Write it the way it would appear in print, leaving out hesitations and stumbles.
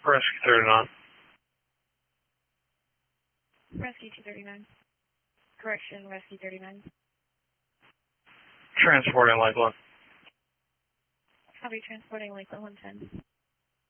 Rescue 39. Rescue 239. Correction, Rescue 39. Transporting Lakeland. Copy, transporting Lakeland 110.